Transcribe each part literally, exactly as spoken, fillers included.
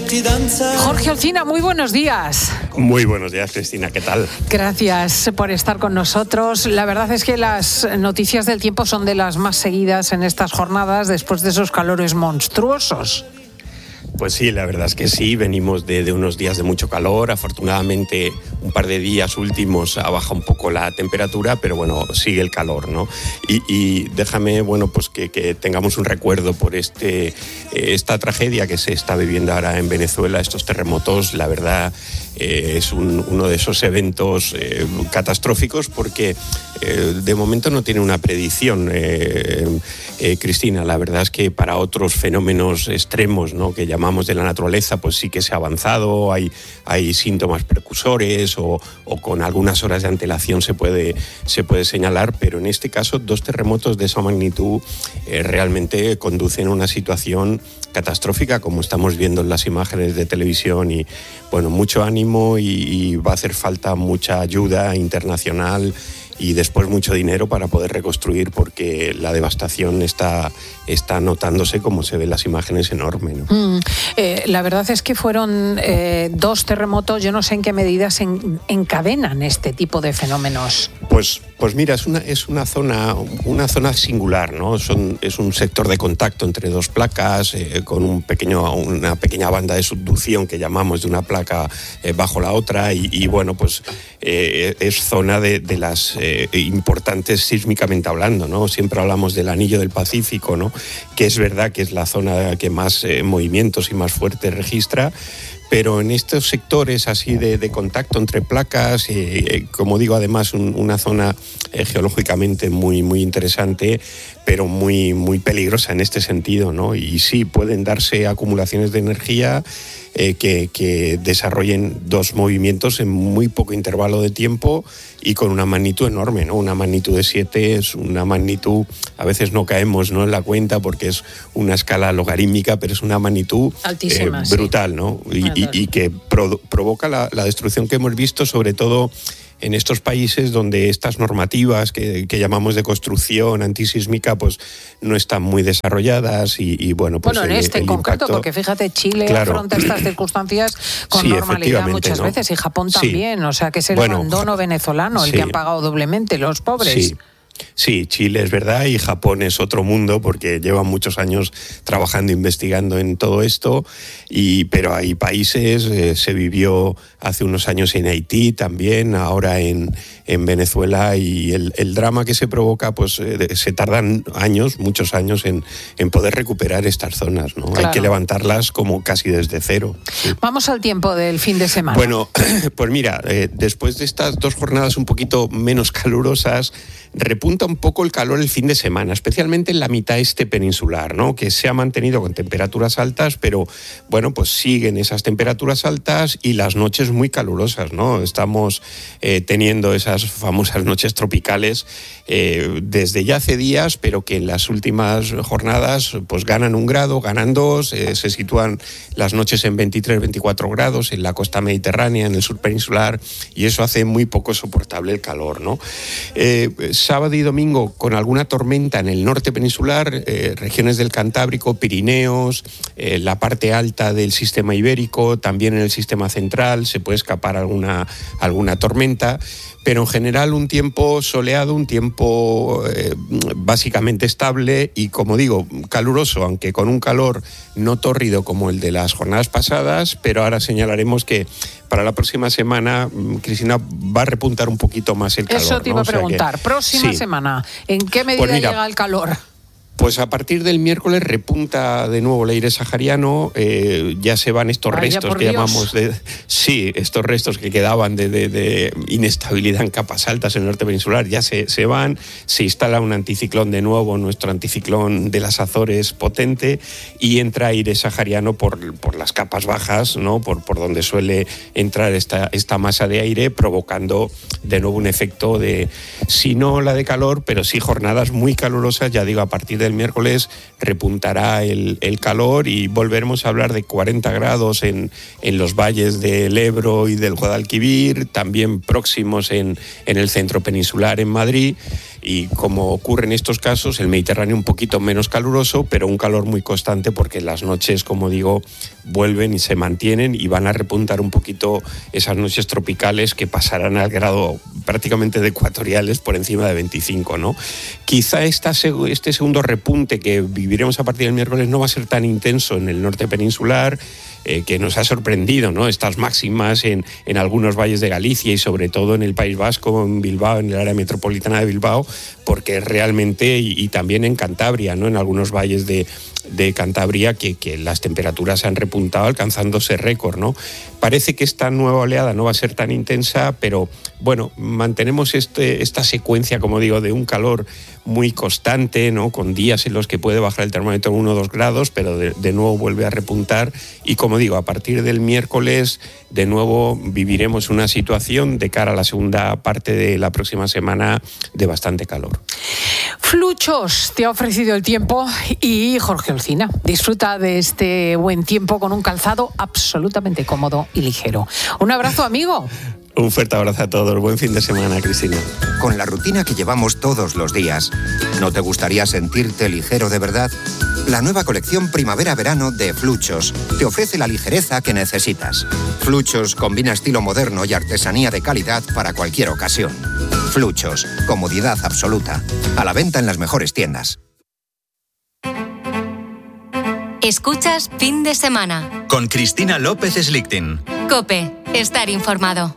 Jorge Olcina, muy buenos días. Muy buenos días, Cristina, ¿qué tal? Gracias por estar con nosotros. La verdad es que las noticias del tiempo son de las más seguidas en estas jornadas después de esos calores monstruosos. Pues sí, la verdad es que sí, venimos de, de unos días de mucho calor. Afortunadamente, un par de días últimos ha bajado un poco la temperatura, pero bueno, sigue el calor, ¿no? Y, y déjame, bueno, pues que, que tengamos un recuerdo por este, esta tragedia que se está viviendo ahora en Venezuela, estos terremotos. La verdad, eh, es un, uno de esos eventos eh, catastróficos porque eh, de momento no tiene una predicción, eh, eh, Cristina. La verdad es que para otros fenómenos extremos, ¿no?, que llamamos de la naturaleza, pues sí que se ha avanzado, hay, hay síntomas precursores o, o con algunas horas de antelación se puede, se puede señalar, pero en este caso dos terremotos de esa magnitud eh, realmente conducen a una situación catastrófica, como estamos viendo en las imágenes de televisión, y bueno, mucho ánimo y, y va a hacer falta mucha ayuda internacional y después mucho dinero para poder reconstruir, porque la devastación está, está notándose, como se ve en las imágenes, enorme, ¿no? Mm, eh, la verdad es que fueron eh, dos terremotos. Yo no sé en qué medida se en, encadenan este tipo de fenómenos. Pues, pues mira, es una, es una zona, una zona singular, ¿no? Son, es un sector de contacto entre dos placas, eh, con un pequeño, una pequeña banda de subducción que llamamos de una placa eh, bajo la otra, y, y bueno, pues eh, es zona de, de las eh, importantes sísmicamente hablando, ¿no? Siempre hablamos del anillo del Pacífico, ¿no?, que es verdad que es la zona que más eh, movimientos y más fuerte registra. Pero en estos sectores así de, de contacto entre placas, eh, eh, como digo, además un, una zona eh, geológicamente muy, muy interesante, pero muy, muy peligrosa en este sentido, ¿no? Y sí, pueden darse acumulaciones de energía eh, que, que desarrollen dos movimientos en muy poco intervalo de tiempo y con una magnitud enorme, ¿no? Una magnitud de siete es una magnitud, a veces no caemos, ¿no?, en la cuenta porque es una escala logarítmica, pero es una magnitud altísima, eh, brutal, sí, ¿no? Y, y, y que pro, provoca la, la destrucción que hemos visto, sobre todo en estos países donde estas normativas que, que llamamos de construcción antisísmica pues no están muy desarrollalladas y, y bueno, pues bueno, en el, este el en concreto, impacto, porque fíjate, Chile claro, afronta estas circunstancias con sí, normalidad muchas ¿no? veces, y Japón sí. también, o sea que es el bueno, abandono venezolano el sí. que han pagado doblemente los pobres. Sí. Sí, Chile es verdad y Japón es otro mundo porque llevan muchos años trabajando, investigando en todo esto, y, pero hay países, eh, se vivió hace unos años en Haití también, ahora en, en Venezuela, y el, el drama que se provoca, pues eh, se tardan años, muchos años en, en poder recuperar estas zonas, ¿no? Claro. Hay que levantarlas como casi desde cero. Sí. Vamos al tiempo del fin de semana. Bueno, pues mira, eh, después de estas dos jornadas un poquito menos calurosas, repunta un poco el calor el fin de semana, especialmente en la mitad este peninsular, ¿no?, que se ha mantenido con temperaturas altas, pero bueno, pues siguen esas temperaturas altas y las noches muy calurosas, ¿no? Estamos eh, teniendo esas famosas noches tropicales eh, desde ya hace días, pero que en las últimas jornadas pues ganan un grado, ganan dos, eh, se sitúan las noches en veintitrés, veinticuatro grados en la costa mediterránea, en el sur peninsular, y eso hace muy poco soportable el calor, ¿no? Eh, sábado y domingo con alguna tormenta en el norte peninsular, eh, regiones del Cantábrico, Pirineos, eh, la parte alta del sistema ibérico, también en el sistema central se puede escapar alguna, alguna tormenta, pero en general un tiempo soleado, un tiempo eh, básicamente estable y, como digo, caluroso, aunque con un calor no tórrido como el de las jornadas pasadas, pero ahora señalaremos que para la próxima semana, Cristina, va a repuntar un poquito más el calor. Eso te iba, ¿no?, a preguntar. Que, próxima sí. semana, ¿en qué medida pues mira, llega el calor? Pues a partir del miércoles repunta de nuevo el aire sahariano, eh, ya se van estos Vaya restos que Dios. llamamos de... Sí, estos restos que quedaban de, de, de inestabilidad en capas altas en el norte peninsular, ya se, se van, se instala un anticiclón de nuevo, nuestro anticiclón de las Azores potente, y entra aire sahariano por, por las capas bajas, ¿no?, por, por donde suele entrar esta, esta masa de aire, provocando de nuevo un efecto de, si no la de calor, pero sí jornadas muy calurosas, ya digo, a partir de el miércoles repuntará el, el calor y volveremos a hablar de cuarenta grados en, en los valles del Ebro y del Guadalquivir, también próximos en, en el centro peninsular, en Madrid, Y como ocurre en estos casos, el Mediterráneo un poquito menos caluroso, pero un calor muy constante porque las noches, como digo, vuelven y se mantienen y van a repuntar un poquito esas noches tropicales que pasarán al grado prácticamente de ecuatoriales por encima de veinticinco, ¿no? Quizá esta, este segundo repunte que viviremos a partir del miércoles no va a ser tan intenso en el norte peninsular, eh, que nos ha sorprendido, ¿no? Estas máximas en, en algunos valles de Galicia y sobre todo en el País Vasco, en Bilbao, en el área metropolitana de Bilbao, porque realmente, y, y también en Cantabria, ¿no? En algunos valles de, de Cantabria que, que las temperaturas han repuntado alcanzándose récord, ¿no? Parece que esta nueva oleada no va a ser tan intensa, pero bueno, mantenemos este, esta secuencia, como digo, de un calor muy constante, ¿no? Con días en los que puede bajar el termómetro uno o dos grados, pero de, de nuevo vuelve a repuntar. Y como digo, a partir del miércoles, de nuevo viviremos una situación de cara a la segunda parte de la próxima semana de bastante calor. Fluchos te ha ofrecido el tiempo y Jorge Olcina. Disfruta de este buen tiempo con un calzado absolutamente cómodo y ligero. Un abrazo, amigo. Un fuerte abrazo a todos. Buen fin de semana, Cristina. Con la rutina que llevamos todos los días, ¿no te gustaría sentirte ligero de verdad? La nueva colección Primavera-Verano de Fluchos te ofrece la ligereza que necesitas. Fluchos combina estilo moderno y artesanía de calidad para cualquier ocasión. Fluchos, comodidad absoluta. A la venta en las mejores tiendas. Escuchas Fin de Semana. Con Cristina López Slichting. COPE. Estar informado.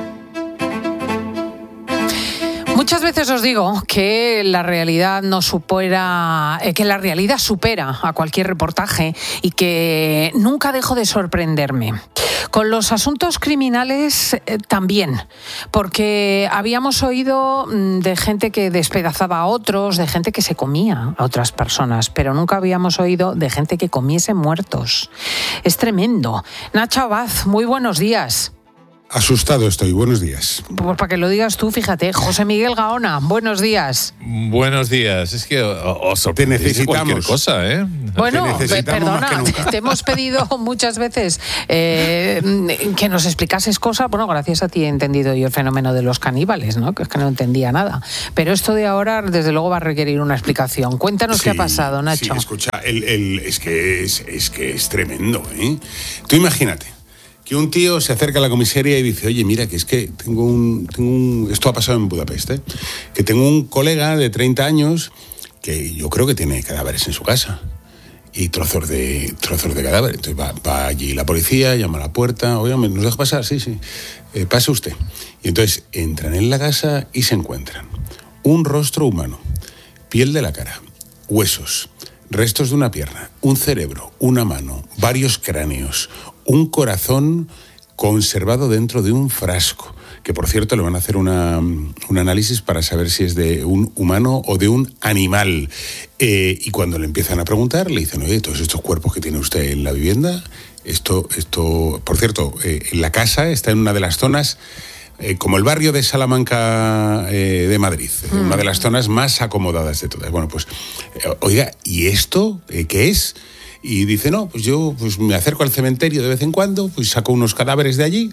Muchas veces os digo que la realidad no supera, eh, que la realidad supera a cualquier reportaje y que nunca dejo de sorprenderme. Con los asuntos criminales eh, también, porque habíamos oído de gente que despedazaba a otros, de gente que se comía a otras personas, pero nunca habíamos oído de gente que comiese muertos. Es tremendo. Nacho Abad, muy buenos días. Asustado estoy, buenos días. Pues para que lo digas tú, fíjate. José Miguel Gaona, buenos días. Buenos días. Es que os sorprendéis te necesitamos. Cualquier cosa, ¿eh? Bueno, te perdona, te hemos pedido muchas veces eh, que nos explicases cosas. Bueno, gracias a ti he entendido yo el fenómeno de los caníbales, ¿no? Que es que no entendía nada. Pero esto de ahora, desde luego, va a requerir una explicación. Cuéntanos sí, qué ha pasado, Nacho. Sí, escucha, el, el, es, que es, es que es tremendo, ¿eh? Tú imagínate que un tío se acerca a la comisaría y dice, oye, mira, que es que tengo un... Tengo un esto ha pasado en Budapest, ¿eh? Que tengo un colega de treinta años que yo creo que tiene cadáveres en su casa. Y trozos de trozos de cadáveres. Entonces va, va allí la policía, llama a la puerta, oye, ¿nos deja pasar? Sí, sí, eh, pase usted. Y entonces entran en la casa y se encuentran un rostro humano, piel de la cara, huesos, restos de una pierna, un cerebro, una mano, varios cráneos, un corazón conservado dentro de un frasco, que por cierto le van a hacer una, un análisis para saber si es de un humano o de un animal. Eh, y cuando le empiezan a preguntar, le dicen, oye, todos estos cuerpos que tiene usted en la vivienda, esto, esto, por cierto, eh, en la casa está en una de las zonas, eh, como el barrio de Salamanca eh, de Madrid, mm. una de las zonas más acomodadas de todas. Bueno, pues, eh, oiga, ¿y esto eh, qué es? Y dice, no, pues yo pues me acerco al cementerio de vez en cuando, pues saco unos cadáveres de allí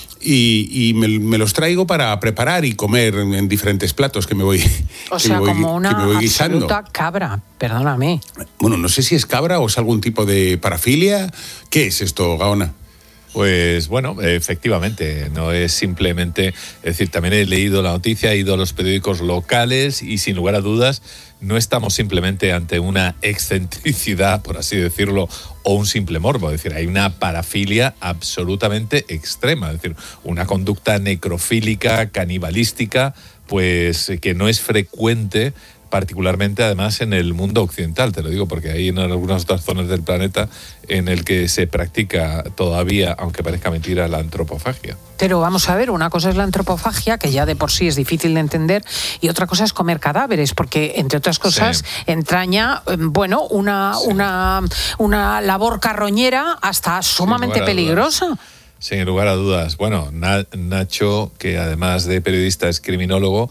y, y me, me los traigo para preparar y comer en, en diferentes platos que me voy O sea, voy, como una absoluta guisando. Cabra, perdóname. Bueno, no sé si es cabra o es algún tipo de parafilia. ¿Qué es esto, Gaona? Pues bueno, efectivamente, no es simplemente, es decir, también he leído la noticia, he ido a los periódicos locales y sin lugar a dudas no estamos simplemente ante una excentricidad, por así decirlo, o un simple morbo, es decir, hay una parafilia absolutamente extrema, es decir, una conducta necrofílica, canibalística, pues que no es frecuente, particularmente además en el mundo occidental, te lo digo porque hay en algunas otras zonas del planeta en el que se practica todavía, aunque parezca mentira, la antropofagia. Pero vamos a ver, una cosa es la antropofagia, que ya de por sí es difícil de entender, y otra cosa es comer cadáveres, porque entre otras cosas sí. entraña, bueno, una, sí. una, una labor carroñera hasta sumamente peligrosa. Dudas. Sin lugar a dudas. Bueno, Nacho, que además de periodista es criminólogo,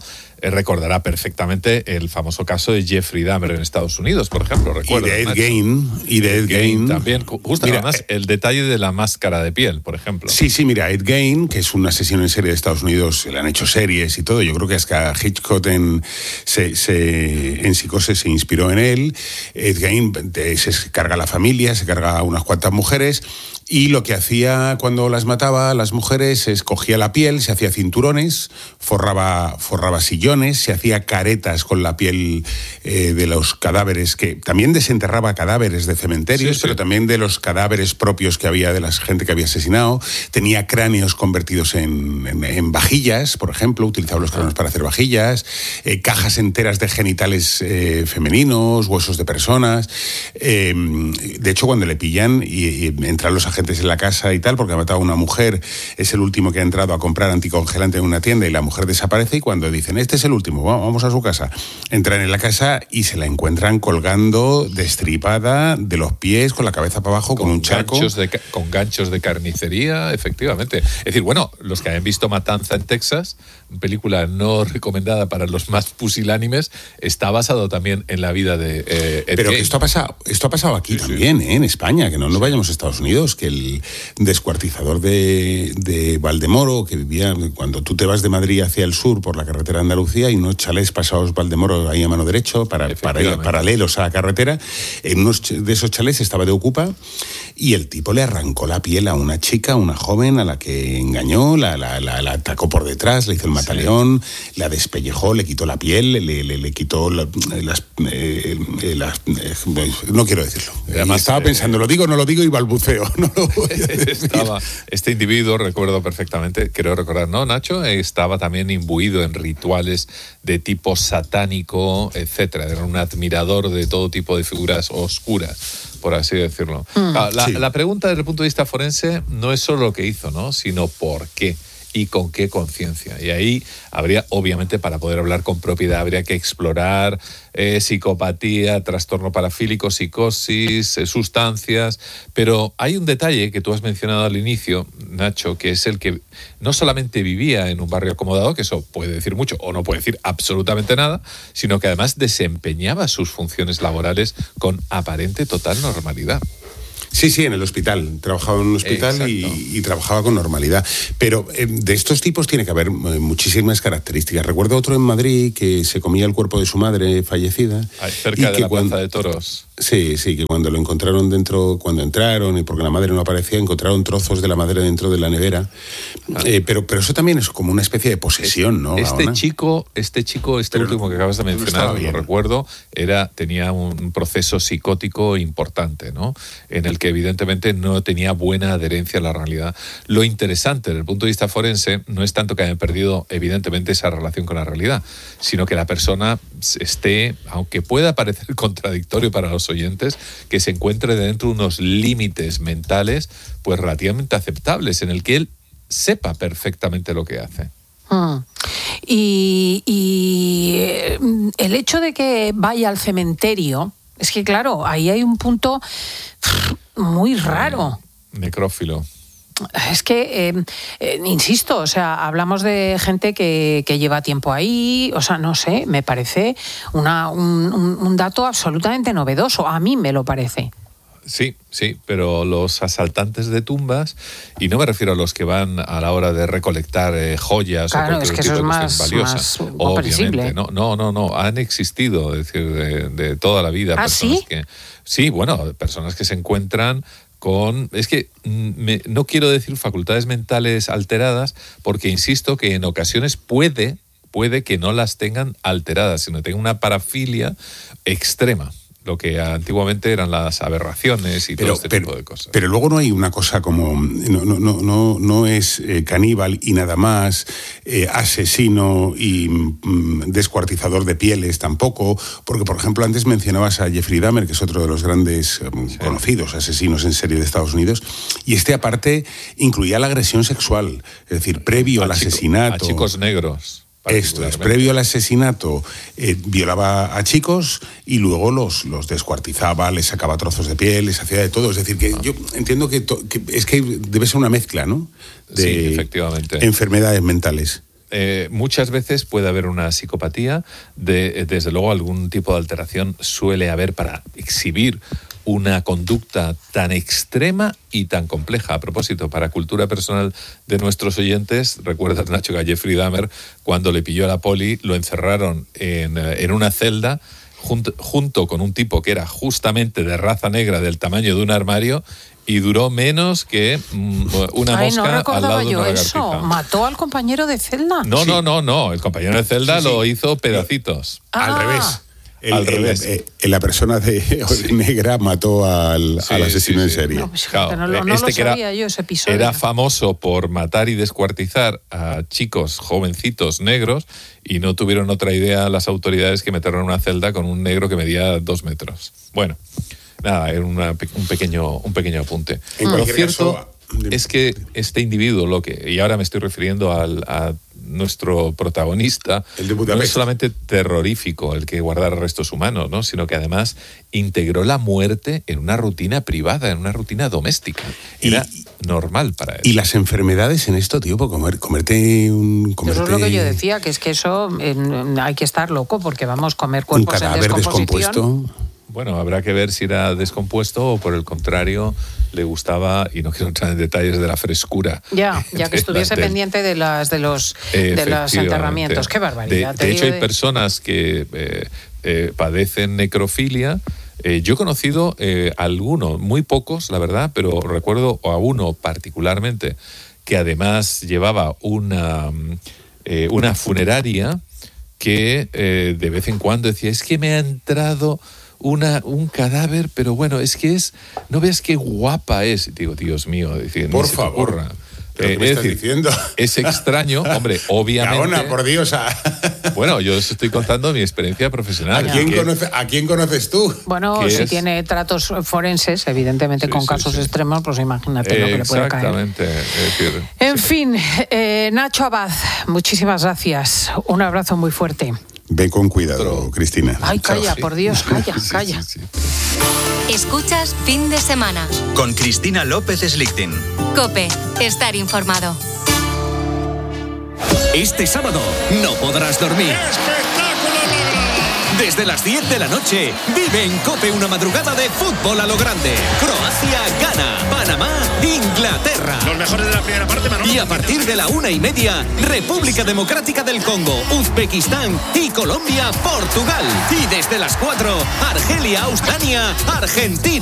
eh, recordará perfectamente el famoso caso de Jeffrey Dahmer en Estados Unidos, por ejemplo. Recuerda, y de Ed Nacho. Gein. Y de Ed Gein. También, justo Mira, además, el detalle de la máscara de piel, por ejemplo. Sí, sí, mira, Ed Gein, que es un asesino en serie de Estados Unidos, le han hecho series y todo. Yo creo que hasta Hitchcock en, se, se, en Psicosis se inspiró en él. Ed Gein se carga a la familia, se carga a unas cuantas mujeres. Y lo que hacía cuando las mataba a las mujeres es cogía la piel, se hacía cinturones, forraba, forraba sillones, se hacía caretas con la piel eh, de los cadáveres, que también desenterraba cadáveres de cementerios, sí, sí. pero también de los cadáveres propios que había de la gente que había asesinado. Tenía cráneos convertidos en, en, en vajillas, por ejemplo, utilizaba los cráneos para hacer vajillas, eh, cajas enteras de genitales eh, femeninos, huesos de personas. Eh, de hecho, cuando le pillan y, y entran los agentes en la casa y tal, porque ha matado a una mujer, es el último que ha entrado a comprar anticongelante en una tienda y la mujer desaparece, y cuando dicen, este es el último, vamos a su casa, entran en la casa y se la encuentran colgando destripada de los pies, con la cabeza para abajo, con, con un charco. Ganchos de, con ganchos de carnicería, efectivamente. Es decir, bueno, los que hayan visto Matanza en Texas, película no recomendada para los más pusilánimes, está basado también en la vida de eh, Ed Pero Gein. que esto ha pasado, esto ha pasado aquí sí, también, sí. ¿eh? En España, que no nos vayamos a Estados Unidos, que el descuartizador de, de Valdemoro, que vivía, cuando tú te vas de Madrid hacia el sur por la carretera de Andalucía, hay unos chalés pasados Valdemoro ahí a mano derecho, para, para ir paralelos a la carretera, en unos de esos chalés estaba de ocupa, y el tipo le arrancó la piel a una chica, una joven, a la que engañó, la, la, la, la atacó por detrás, le hizo el mataleón, sí. la despellejó, le quitó la piel, le, le, le quitó la, las, eh, las... Eh, no quiero decirlo. Además, estaba eh, pensando, ¿lo digo o no lo digo? Y balbuceo. No lo voy a decir. Estaba, este individuo, recuerdo perfectamente, creo recordar, ¿no, Nacho? Estaba también imbuido en rituales de tipo satánico, etcétera. Era un admirador de todo tipo de figuras oscuras, por así decirlo. Mm, la, sí. la pregunta desde el punto de vista forense no es solo lo que hizo, ¿no? Sino por qué y con qué conciencia. Y ahí habría, obviamente, para poder hablar con propiedad, habría que explorar eh, psicopatía, trastorno parafílico, psicosis, eh, sustancias. Pero hay un detalle que tú has mencionado al inicio, Nacho, que es el que no solamente vivía en un barrio acomodado, que eso puede decir mucho o no puede decir absolutamente nada, sino que además desempeñaba sus funciones laborales con aparente total normalidad. Sí, sí, en el hospital. Trabajaba en un hospital y, y trabajaba con normalidad. Pero eh, de estos tipos tiene que haber eh, muchísimas características. Recuerdo otro en Madrid que se comía el cuerpo de su madre fallecida. Ahí, cerca y de que la cuando, Plaza de Toros. Sí, sí, que cuando lo encontraron dentro, cuando entraron, y porque la madre no aparecía, encontraron trozos de la madre dentro de la nevera. Ah. Eh, pero, pero eso también es como una especie de posesión, ¿no? Este chico, este chico, este pero último que acabas de mencionar, lo recuerdo, era, tenía un proceso psicótico importante, ¿no? En el que evidentemente no tenía buena adherencia a la realidad. Lo interesante desde el punto de vista forense no es tanto que hayan perdido evidentemente esa relación con la realidad, sino que la persona esté, aunque pueda parecer contradictorio para los oyentes, que se encuentre dentro de unos límites mentales pues relativamente aceptables, en el que él sepa perfectamente lo que hace. Hmm. Y, y el hecho de que vaya al cementerio, es que claro, ahí hay un punto muy raro. Necrófilo. Es que, eh, eh, insisto, o sea, hablamos de gente que, que lleva tiempo ahí, o sea, no sé, me parece una, un, un dato absolutamente novedoso, a mí me lo parece. Sí, sí, pero los asaltantes de tumbas, y no me refiero a los que van a la hora de recolectar eh, joyas claro, o cualquier es que tipo eso de es cuestión más, valiosa, más obviamente, no, no, no, no, han existido, es decir, de, de toda la vida. ¿Ah, personas sí? Que, sí, bueno, personas que se encuentran con, es que me, no quiero decir facultades mentales alteradas, porque insisto que en ocasiones puede, puede que no las tengan alteradas, sino que tengan una parafilia extrema, lo que antiguamente eran las aberraciones y pero, todo este pero, tipo de cosas. Pero luego no hay una cosa como, no, no, no, no, no es eh, caníbal y nada más, eh, asesino y mm, descuartizador de pieles tampoco, porque por ejemplo antes mencionabas a Jeffrey Dahmer, que es otro de los grandes eh, sí. conocidos asesinos en serie de Estados Unidos, y este aparte incluía la agresión sexual, es decir, previo a al chico, asesinato. A chicos negros. Esto es, previo al asesinato eh, violaba a chicos y luego los, los descuartizaba, les sacaba trozos de piel, les hacía de todo. Es decir, que ah. yo entiendo que, to, que es que debe ser una mezcla, ¿no? De sí, efectivamente. enfermedades mentales. eh, muchas veces puede haber una psicopatía, de, desde luego algún tipo de alteración suele haber para exhibir una conducta tan extrema y tan compleja. A propósito, para cultura personal de nuestros oyentes, recuerdas, Nacho, que a Jeffrey Dahmer, cuando le pilló a la poli, lo encerraron en, en una celda junto, junto con un tipo que era justamente de raza negra, del tamaño de un armario, y duró menos que mm, una Ay, mosca no al lado de yo una eso. lagartija. ¿Mató al compañero de celda? No, Sí. no, no, no. El compañero de celda Sí, sí. lo hizo pedacitos. Ah. Al revés. El, Al el- revés. eh, eh, la persona de Sí. negra mató al, Sí, al asesino sí, en sí. serie. No, pues, Claro, fíjate, no, lo- no este lo que era- sabía yo ese episodio. Era famoso por matar y descuartizar a chicos jovencitos negros y no tuvieron otra idea las autoridades que meterlo en una celda con un negro que medía dos metros. Bueno, nada, era una pe- un, pequeño, un pequeño apunte. En Lo cualquier cierto caso, dime. es que este individuo, lo que y ahora me estoy refiriendo al, a nuestro protagonista, El de no es Budapest. solamente terrorífico el que guardara restos humanos, ¿no? Sino que además integró la muerte en una rutina privada, en una rutina doméstica. Era Y- normal para él. Y las enfermedades en esto, tío, por comer, comerte un... Comerte Eso es lo que yo decía, que es que eso eh, hay que estar loco porque vamos a comer un cuerpos en cadáver descomposición. descompuesto. Bueno, habrá que ver si era descompuesto o por el contrario le gustaba, y no quiero entrar en detalles de la frescura. Ya, ya que de estuviese la- del- pendiente de las de los de los Efectivamente. enterramientos. Qué De, barbaridad. te de hecho, digo hay de- personas que eh, eh, padecen necrofilia. Eh, yo he conocido eh, algunos, muy pocos, la verdad, pero recuerdo a uno particularmente que además llevaba una, eh, una funeraria que eh, de vez en cuando decía, es que me ha entrado una, un cadáver, pero bueno, es que es, no veas qué guapa es. Y digo, Dios mío, decir, Por ni se te favor. ocurra. ¿Pero qué Eh, me es estás decir, diciendo? es extraño, hombre, obviamente. Gaona, por Dios. ¿A, Bueno, yo os estoy contando mi experiencia profesional. ¿a quién, que- conoce- ¿A quién conoces tú? Bueno, ¿Qué si es? tiene tratos forenses, evidentemente Sí, con sí, casos sí. extremos, pues imagínate lo que le puede caer. Exactamente. Es decir, En fin, eh, Nacho Abad, muchísimas gracias. Un abrazo muy fuerte. Ve con cuidado, Otro. Cristina. Ay, calla, sí. por Dios, calla, Sí, calla. sí, sí. Escuchas Fin de Semana. Con Cristina López Slichting. Cope, estar informado. Este sábado no podrás dormir. Desde las diez de la noche, vive en COPE una madrugada de fútbol a lo grande. Croacia gana, Panamá, Inglaterra. Los mejores de la primera parte, Manolo. Y a partir de la una y media, República Democrática del Congo, Uzbekistán y Colombia, Portugal. Y desde las cuatro, Argelia, Austria, Argentina.